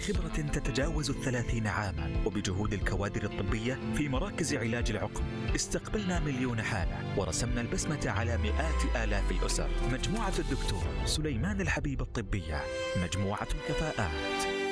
خبرة تتجاوز 30 عاما وبجهود الكوادر الطبية في مراكز علاج العقم استقبلنا مليون حالة ورسمنا البسمة على مئات آلاف الأسر. مجموعة الدكتور سليمان الحبيب الطبية، مجموعة كفاءات.